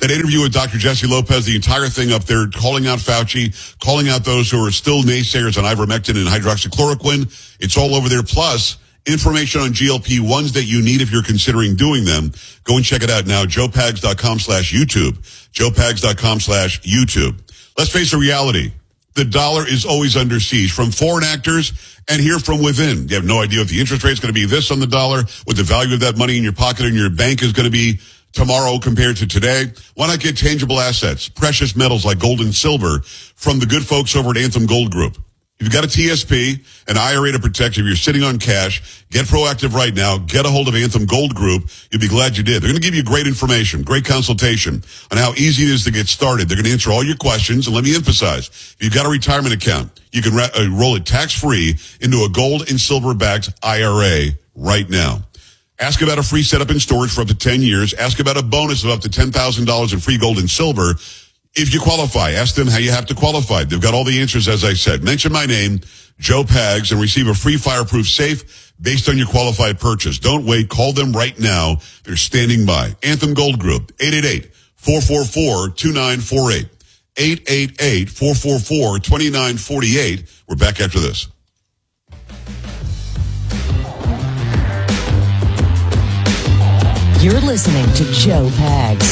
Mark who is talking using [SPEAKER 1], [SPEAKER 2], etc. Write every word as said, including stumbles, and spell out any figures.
[SPEAKER 1] That interview with Doctor Jesse Lopez, the entire thing up there, calling out Fauci, calling out those who are still naysayers on ivermectin and hydroxychloroquine. It's all over there. Plus, information on G L P ones that you need if you're considering doing them. Go and check it out now. joe pags dot com slash YouTube. joe pags dot com slash YouTube. Let's face the reality. The dollar is always under siege from foreign actors and here from within. You have no idea if the interest rate is going to be this on the dollar, what the value of that money in your pocket and your bank is going to be tomorrow compared to today. Why not get tangible assets, precious metals like gold and silver from the good folks over at Anthem Gold Group? If you've got a T S P, an I R A to protect, if you're sitting on cash, get proactive right now. Get a hold of Anthem Gold Group. You'll be glad you did. They're going to give you great information, great consultation on how easy it is to get started. They're going to answer all your questions. And let me emphasize, if you've got a retirement account, you can ra- uh, roll it tax-free into a gold and silver-backed I R A right now. Ask about a free setup and storage for up to ten years. Ask about a bonus of up to ten thousand dollars in free gold and silver. If you qualify, ask them how you have to qualify. They've got all the answers, as I said. Mention my name, Joe Pags, and receive a free fireproof safe based on your qualified purchase. Don't wait. Call them right now. They're standing by. Anthem Gold Group, eight eight eight, four four four, two nine four eight. eight eight eight, four four four, two nine four eight. We're back after this.
[SPEAKER 2] You're listening to Joe Pags.